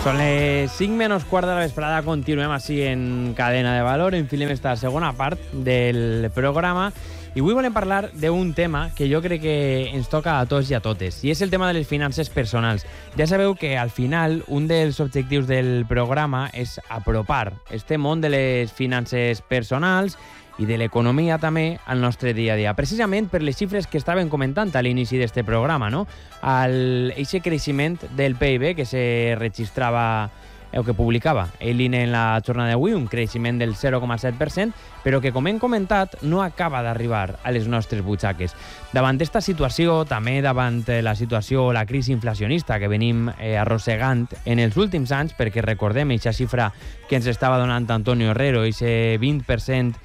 Són les 5 menys quart de la vesprada, continuem així en Cadena de Valor, enfilem esta segona part del programa i avui volem parlar d'un tema que jo crec que ens toca a tots i a totes, i és el tema de les finances personals. Ja sabeu que al final un dels objectius del programa és apropar este món de les finances personals i de l'economia també al nostre dia a dia, precisament per les xifres que estaven comentant a l'inici d'este programa, no? Eixe creixement del PIB que se registrava o que publicava l'INE en la jornada d'avui, un creixement del 0,7%, però que, com hem comentat, no acaba d'arribar a les nostres butxaques. Davant d'esta situació, també davant la situació, la crisi inflacionista que venim arrossegant en els últims anys, perquè recordem aquesta xifra que ens estava donant Antonio Herrero, aquest 20%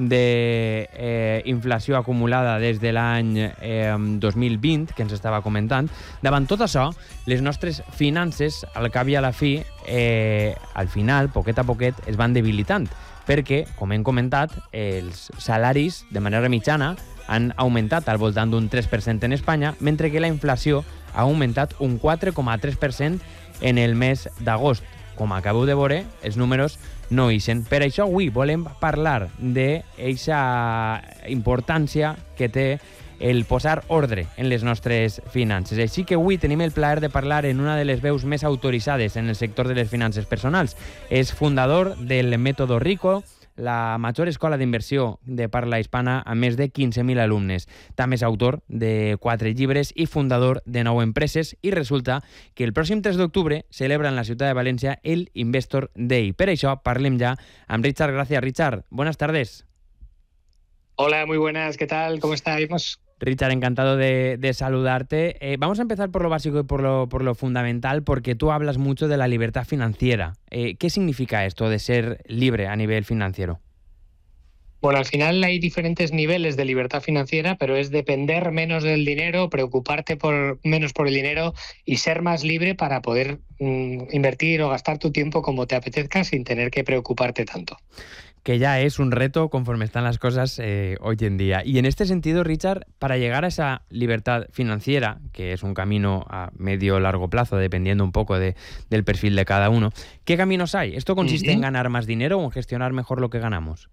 d'inflació acumulada des de l'any 2020, que ens estava comentant. Davant tot això, les nostres finances, al cap i a la fi, al final, poquet a poquet, es van debilitant, perquè, com hem comentat, els salaris, de manera mitjana, han augmentat al voltant d'un 3% en Espanya, mentre que la inflació ha augmentat un 4,3% en el mes d'agost. Com acabeu de veure, els números no ixen. Per això avui volem parlar d'aquesta importància que té el posar ordre en les nostres finances. Així que avui tenim el plaer de parlar en una de les veus més autoritzades en el sector de les finances personals. És fundador del Método Rico, la major escola d'inversió de parla hispana amb més de 15.000 alumnes. També és autor de 4 llibres i fundador de 9 empreses, i resulta que el pròxim 3 d'octubre celebra en la ciutat de València el Investor Day. Per això parlem ja amb Richard Gracia. Richard, buenas tardes. Hola, muy buenas, ¿qué tal? ¿Cómo estáis? Richard, encantado de saludarte. Vamos a empezar por lo básico y por lo fundamental, porque tú hablas mucho de la libertad financiera. ¿Qué significa esto de ser libre a nivel financiero? Bueno, al final hay diferentes niveles de libertad financiera, pero es depender menos del dinero, preocuparte menos por el dinero y ser más libre para poder invertir o gastar tu tiempo como te apetezca sin tener que preocuparte tanto. Que ya es un reto conforme están las cosas hoy en día. Y en este sentido, Richard, para llegar a esa libertad financiera, que es un camino a medio o largo plazo, dependiendo un poco del perfil de cada uno, ¿qué caminos hay? ¿Esto consiste en ganar más dinero o en gestionar mejor lo que ganamos?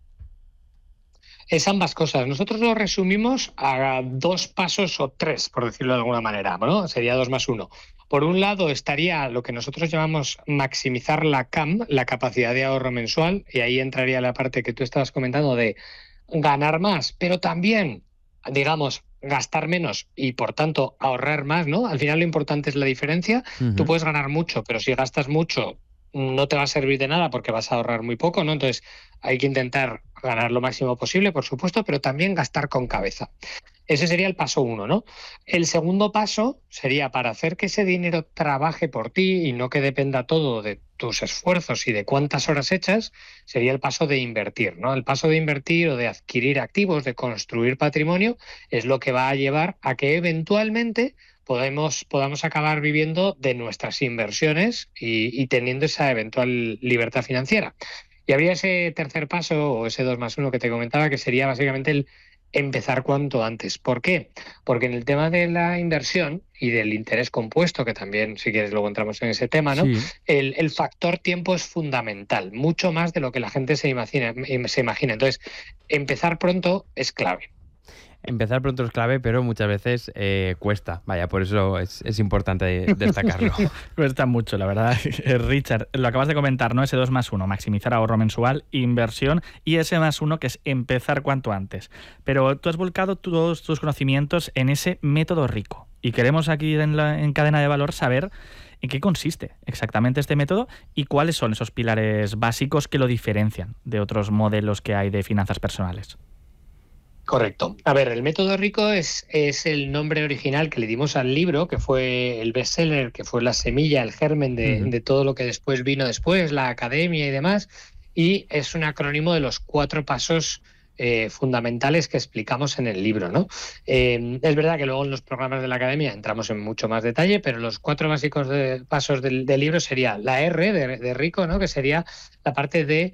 Es ambas cosas. Nosotros lo resumimos a 2 pasos o 3, por decirlo de alguna manera, ¿no? Sería 2 más 1. Por un lado estaría lo que nosotros llamamos maximizar la CAM, la capacidad de ahorro mensual, y ahí entraría la parte que tú estabas comentando de ganar más, pero también, digamos, gastar menos y, por tanto, ahorrar más, ¿no? Al final lo importante es la diferencia. Tú puedes ganar mucho, pero si gastas mucho no te va a servir de nada porque vas a ahorrar muy poco, ¿no? Entonces hay que intentar ganar lo máximo posible, por supuesto, pero también gastar con cabeza. Ese sería el paso 1, ¿no? El segundo paso sería, para hacer que ese dinero trabaje por ti y no que dependa todo de tus esfuerzos y de cuántas horas echas, sería el paso de invertir, ¿no? El paso de invertir o de adquirir activos, de construir patrimonio, es lo que va a llevar a que eventualmente podamos acabar viviendo de nuestras inversiones y teniendo esa eventual libertad financiera. Y habría ese tercer paso, o ese 2 más 1 que te comentaba, que sería básicamente el empezar cuanto antes. ¿Por qué? Porque en el tema de la inversión y del interés compuesto, que también, si quieres, luego entramos en ese tema, ¿no? Sí. El factor tiempo es fundamental, mucho más de lo que la gente se imagina. Entonces, empezar pronto es clave. Empezar pronto es clave, pero muchas veces cuesta. Vaya, por eso es importante destacarlo. Cuesta mucho, la verdad. Richard, lo acabas de comentar, ¿no? Ese 2 más 1, maximizar ahorro mensual, inversión, y ese más 1, que es empezar cuanto antes. Pero tú has volcado todos tus conocimientos en ese método rico. Y queremos aquí en Cadena de Valor saber en qué consiste exactamente este método y cuáles son esos pilares básicos que lo diferencian de otros modelos que hay de finanzas personales. Correcto. A ver, el Método Rico es el nombre original que le dimos al libro, que fue el bestseller, que fue la semilla, el germen de todo lo que después vino después, la academia y demás, y es un acrónimo de los 4 pasos fundamentales que explicamos en el libro, ¿no? Es verdad que luego en los programas de la academia entramos en mucho más detalle, pero los 4 básicos pasos del libro sería la R de Rico, ¿no? Que sería la parte de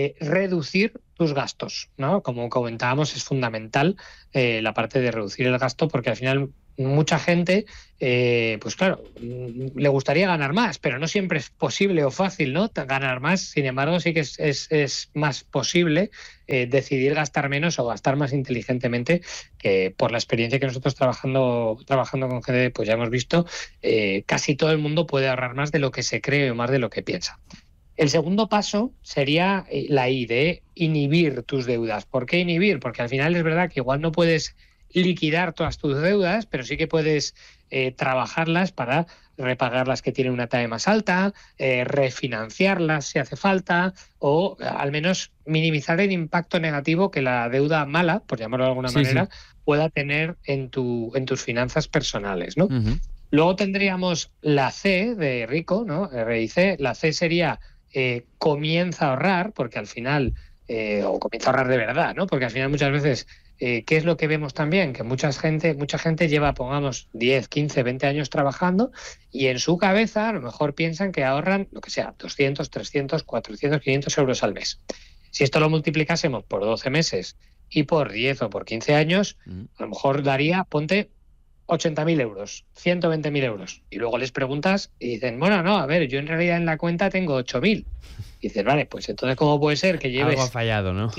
reducir tus gastos, ¿no? Como comentábamos, es fundamental la parte de reducir el gasto, porque al final mucha gente, pues claro, le gustaría ganar más, pero no siempre es posible o fácil, ¿no? Ganar más. Sin embargo, sí que es más posible decidir gastar menos o gastar más inteligentemente, que por la experiencia que nosotros trabajando con gente, pues ya hemos visto, casi todo el mundo puede ahorrar más de lo que se cree o más de lo que piensa. El segundo paso sería la I, de inhibir tus deudas. ¿Por qué inhibir? Porque al final es verdad que igual no puedes liquidar todas tus deudas, pero sí que puedes trabajarlas para repagar las que tienen una TAE más alta, refinanciarlas si hace falta, o al menos minimizar el impacto negativo que la deuda mala, por llamarlo de alguna manera, pueda tener en tus finanzas personales, ¿no? Luego tendríamos la C de rico, ¿no? R y C. La C sería comienza a ahorrar, porque al final, o comienza a ahorrar de verdad, ¿no? Porque al final muchas veces, ¿qué es lo que vemos también? Que mucha gente lleva, pongamos, 10, 15, 20 años trabajando y en su cabeza a lo mejor piensan que ahorran, lo que sea, 200, 300, 400, 500 euros al mes. Si esto lo multiplicásemos por 12 meses y por 10 o por 15 años, a lo mejor daría, ponte, 80.000 euros, 120.000 euros. Y luego les preguntas y dicen, bueno, no, a ver, yo en realidad en la cuenta tengo 8.000. Y dices, vale, pues entonces, ¿cómo puede ser que lleves algo ha fallado, ¿no?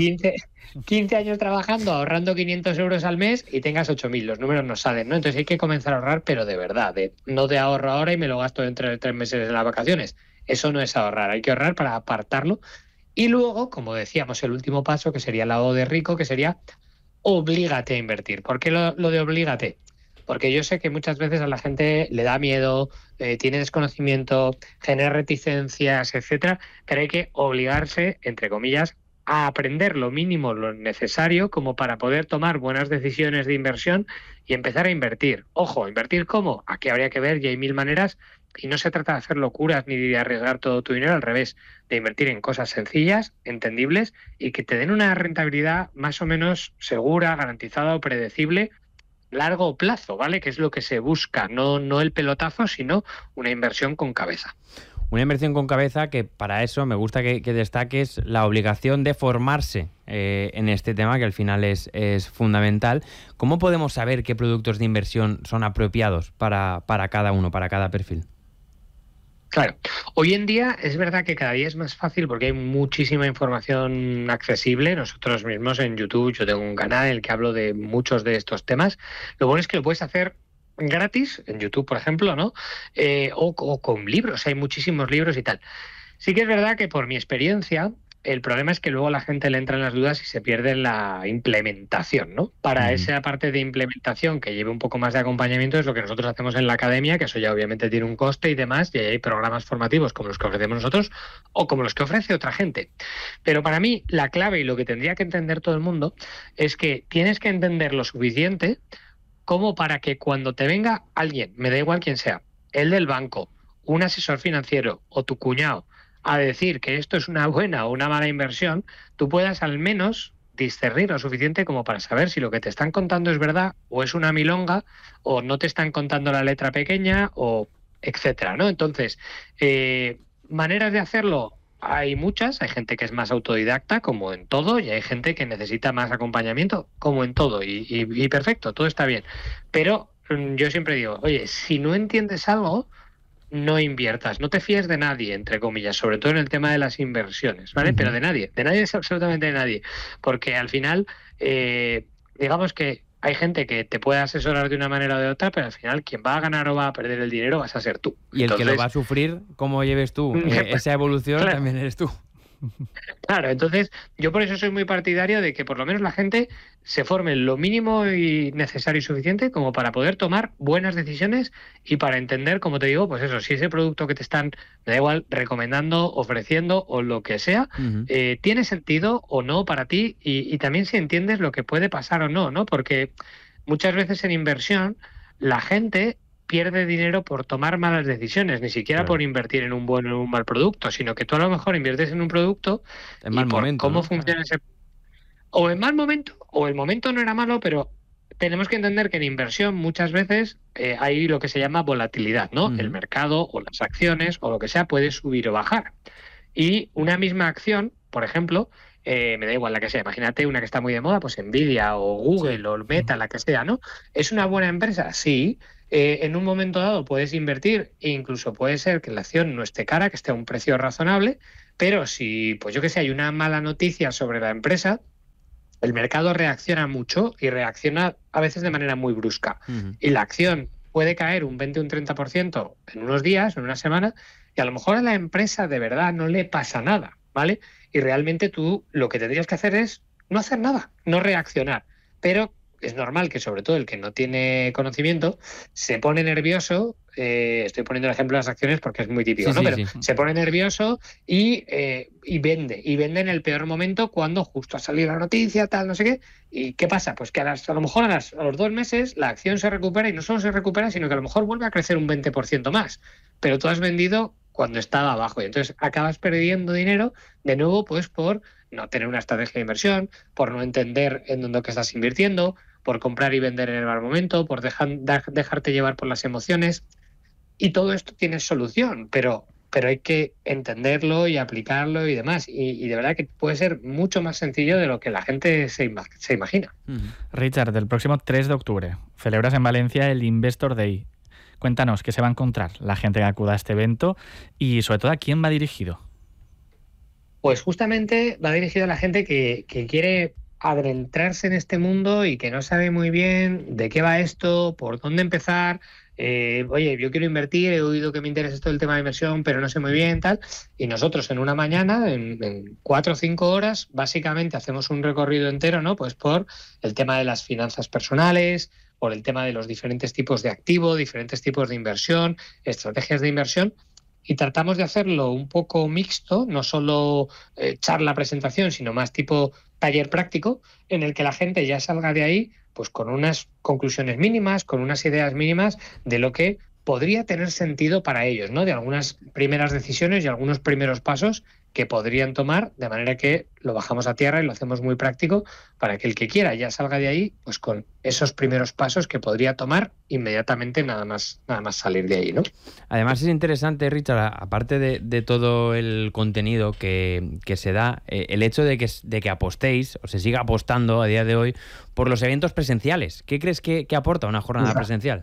15 años trabajando, ahorrando 500 euros al mes y tengas 8.000? Los números no salen, ¿no? Entonces hay que comenzar a ahorrar, pero de verdad, no de ahorro ahora y me lo gasto dentro de 3 meses de las vacaciones. Eso no es ahorrar, hay que ahorrar para apartarlo. Y luego, como decíamos, el último paso, que sería la O de rico, que sería oblígate a invertir. ¿Por qué lo de oblígate? Porque yo sé que muchas veces a la gente le da miedo, tiene desconocimiento, genera reticencias, etcétera, pero hay que obligarse, entre comillas, a aprender lo mínimo, lo necesario, como para poder tomar buenas decisiones de inversión y empezar a invertir. Ojo, ¿invertir cómo? Aquí habría que ver, y hay 1000 maneras, y no se trata de hacer locuras ni de arriesgar todo tu dinero, al revés, de invertir en cosas sencillas, entendibles, y que te den una rentabilidad más o menos segura, garantizada o predecible, largo plazo, ¿vale? Que es lo que se busca, no el pelotazo, sino una inversión con cabeza. Una inversión con cabeza, que para eso me gusta que destaques la obligación de formarse en este tema, que al final es fundamental. ¿Cómo podemos saber qué productos de inversión son apropiados para cada uno, para cada perfil? Claro, hoy en día es verdad que cada día es más fácil porque hay muchísima información accesible. Nosotros mismos en YouTube, yo tengo un canal en el que hablo de muchos de estos temas. Lo bueno es que lo puedes hacer gratis, en YouTube, por ejemplo, ¿no? O con libros, hay muchísimos libros y tal. Sí que es verdad que por mi experiencia, el problema es que luego la gente le entran las dudas y se pierde la implementación, ¿no? Para esa parte de implementación que lleve un poco más de acompañamiento es lo que nosotros hacemos en la academia, que eso ya obviamente tiene un coste y demás, y hay programas formativos como los que ofrecemos nosotros o como los que ofrece otra gente. Pero para mí la clave y lo que tendría que entender todo el mundo es que tienes que entender lo suficiente como para que cuando te venga alguien, me da igual quién sea, el del banco, un asesor financiero o tu cuñado, a decir que esto es una buena o una mala inversión, tú puedas al menos discernir lo suficiente como para saber si lo que te están contando es verdad o es una milonga o no te están contando la letra pequeña o etcétera, ¿no? Entonces, maneras de hacerlo hay muchas. Hay gente que es más autodidacta, como en todo, y hay gente que necesita más acompañamiento, como en todo, y perfecto, todo está bien. Pero yo siempre digo, oye, si no entiendes algo, no inviertas, no te fíes de nadie, entre comillas, sobre todo en el tema de las inversiones, ¿vale? Pero de nadie es absolutamente de nadie, porque al final, digamos que hay gente que te puede asesorar de una manera o de otra, pero al final quien va a ganar o va a perder el dinero vas a ser tú. Y el que lo va a sufrir, ¿cómo lleves tú esa evolución? Claro. También eres tú. Claro, entonces yo por eso soy muy partidario de que por lo menos la gente se forme lo mínimo y necesario y suficiente como para poder tomar buenas decisiones y para entender, como te digo, pues eso, si ese producto que te están, me da igual, recomendando, ofreciendo o lo que sea, tiene sentido o no para ti, y también si entiendes lo que puede pasar o no, ¿no? Porque muchas veces en inversión la gente pierde dinero por tomar malas decisiones, ni siquiera por invertir en un buen o en un mal producto, sino que tú a lo mejor inviertes en un producto en mal momento, cómo ¿no? funciona ese... O en mal momento, o el momento no era malo, pero tenemos que entender que en inversión muchas veces hay lo que se llama volatilidad, ¿no? El mercado o las acciones o lo que sea puede subir o bajar. Y una misma acción, por ejemplo, me da igual la que sea, imagínate una que está muy de moda, pues Nvidia o Google o Meta, la que sea, ¿no? ¿Es una buena empresa? Sí. En un momento dado puedes invertir e incluso puede ser que la acción no esté cara, que esté a un precio razonable, pero si, pues yo que sé, hay una mala noticia sobre la empresa, el mercado reacciona mucho y reacciona a veces de manera muy brusca. Y la acción puede caer un 20 o un 30% en unos días, en una semana, y a lo mejor a la empresa de verdad no le pasa nada, ¿vale? Y realmente tú lo que tendrías que hacer es no hacer nada, no reaccionar. Pero es normal que sobre todo el que no tiene conocimiento se pone nervioso, estoy poniendo el ejemplo de las acciones porque es muy típico, ¿no? Pero se pone nervioso y vende en el peor momento cuando justo ha salido la noticia, tal, no sé qué. ¿Y qué pasa? Pues que a lo mejor a los 2 meses la acción se recupera y no solo se recupera, sino que a lo mejor vuelve a crecer un 20% más. Pero tú has vendido cuando estaba abajo y entonces acabas perdiendo dinero de nuevo pues por no tener una estrategia de inversión, por no entender en dónde que estás invirtiendo, por comprar y vender en el mal momento, por dejarte llevar por las emociones. Y todo esto tiene solución, pero hay que entenderlo y aplicarlo y demás. Y de verdad que puede ser mucho más sencillo de lo que la gente se imagina. Richard, el próximo 3 de octubre celebras en Valencia el Investor Day. Cuéntanos qué se va a encontrar la gente que acuda a este evento y sobre todo a quién va dirigido. Pues justamente va dirigido a la gente que quiere adentrarse en este mundo y que no sabe muy bien de qué va esto, por dónde empezar. Oye, yo quiero invertir, he oído que me interesa esto del tema de inversión, pero no sé muy bien, tal. Y nosotros en una mañana, en 4 o 5 horas, básicamente hacemos un recorrido entero, ¿no? Pues por el tema de las finanzas personales, por el tema de los diferentes tipos de activo, diferentes tipos de inversión, estrategias de inversión. Y tratamos de hacerlo un poco mixto, no solo charla, presentación, sino más tipo taller práctico, en el que la gente ya salga de ahí pues con unas conclusiones mínimas, con unas ideas mínimas de lo que podría tener sentido para ellos, ¿no? De algunas primeras decisiones y algunos primeros pasos que podrían tomar, de manera que lo bajamos a tierra y lo hacemos muy práctico para que el que quiera ya salga de ahí pues con esos primeros pasos que podría tomar inmediatamente nada más salir de ahí, ¿no? Además es interesante, Richard, aparte de todo el contenido que se da, el hecho de que apostéis o se siga apostando a día de hoy por los eventos presenciales. ¿Qué crees que aporta una jornada presencial?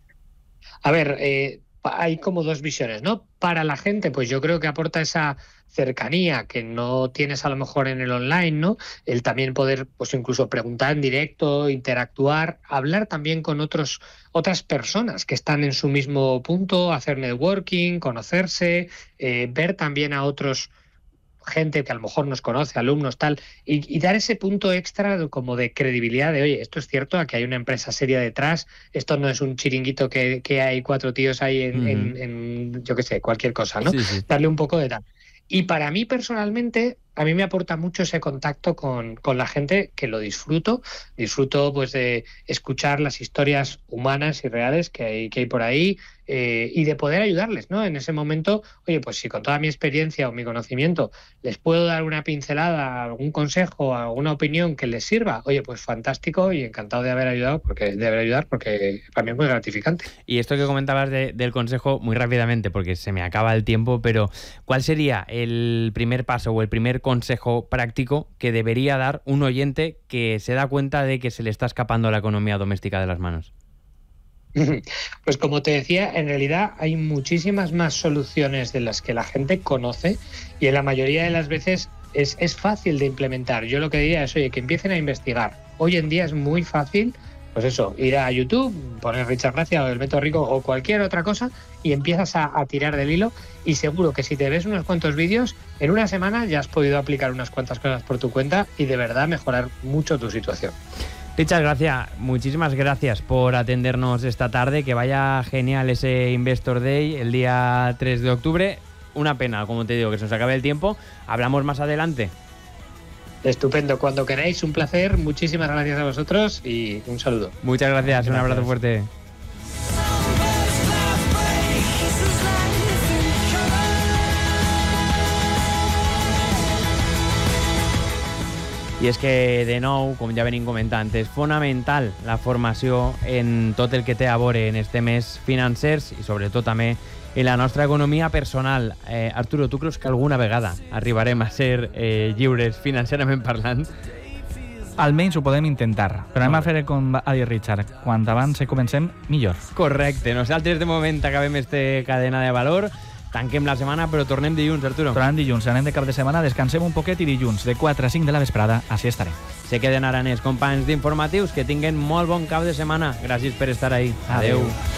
A ver, hay como 2 visiones, ¿no? Para la gente, pues yo creo que aporta esa cercanía que no tienes a lo mejor en el online, ¿no? El también poder, pues incluso preguntar en directo, interactuar, hablar también con otras personas que están en su mismo punto, hacer networking, conocerse, ver también a otros gente que a lo mejor nos conoce, alumnos, tal, y dar ese punto extra como de credibilidad de, oye, esto es cierto, aquí hay una empresa seria detrás, esto no es un chiringuito que hay 4 tíos ahí en yo qué sé, cualquier cosa, ¿no? Sí. Darle un poco de tal. Y para mí personalmente, a mí me aporta mucho ese contacto con la gente que lo disfruto pues de escuchar las historias humanas y reales que hay por ahí, y de poder ayudarles, ¿no? En ese momento, oye, pues si con toda mi experiencia o mi conocimiento les puedo dar una pincelada, algún consejo, alguna opinión que les sirva, oye, pues fantástico y encantado de haber ayudado, porque para mí es muy gratificante. Y esto que comentabas del consejo, muy rápidamente, porque se me acaba el tiempo, pero ¿cuál sería el primer paso o el primer consejo práctico que debería dar un oyente que se da cuenta de que se le está escapando la economía doméstica de las manos? Pues como te decía, en realidad hay muchísimas más soluciones de las que la gente conoce y en la mayoría de las veces es fácil de implementar. Yo lo que diría es, oye, que empiecen a investigar. Hoy en día es muy fácil, pues eso, ir a YouTube, poner Richard Gracia o El Método Rico o cualquier otra cosa y empiezas a tirar del hilo, y seguro que si te ves unos cuantos vídeos, en una semana ya has podido aplicar unas cuantas cosas por tu cuenta y de verdad mejorar mucho tu situación. Richard Gracia, muchísimas gracias por atendernos esta tarde. Que vaya genial ese Investor Day el día 3 de octubre. Una pena, como te digo, que se nos acabe el tiempo. Hablamos más adelante. Estupendo, cuando queráis, un placer. Muchísimas gracias a vosotros y un saludo. Muchas gracias. Un abrazo fuerte. I és que, de nou, com ja venim comentant, és fonamental la formació en tot el que té a veure en els temes financers i sobretot també i la nostra economia personal. Arturo, tu creus que alguna vegada arribarem a ser lliures financerament parlant? Almenys ho podem intentar, però anem a fer com ha dit Richard, quan abans comencem, millor. Correcte, nosaltres de moment acabem este cadena de valor, tanquem la setmana, però tornem dilluns, Arturo. Tornem dilluns, anem de cap de setmana, descansem un poquet i dilluns, de 4 a 5 de la vesprada, així estarem. Se queden aranès, companys d'informatius, que tinguen molt bon cap de setmana. Gràcies per estar ahí. Adeu.